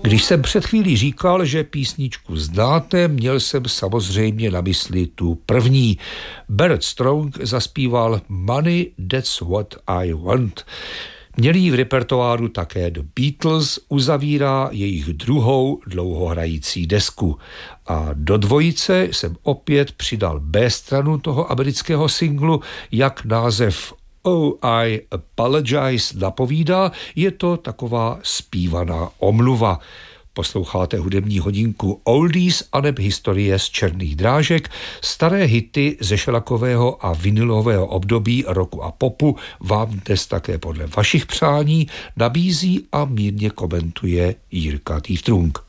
Když jsem před chvílí říkal, že písničku znáte, měl jsem samozřejmě na mysli tu první. Barrett Strong zaspíval Money, That's What I Want. Měli v repertoáru také The Beatles, uzavírá jejich druhou dlouhohrající desku. A do dvojice jsem opět přidal B stranu toho amerického singlu, jak název Oh, I Apologize napovídá, je to taková zpívaná omluva. Posloucháte hudební hodinku Oldies aneb historie z černých drážek. Staré hity ze šelakového a vinilového období roku a popu vám dnes také podle vašich přání nabízí a mírně komentuje Jirka Tývtrunk.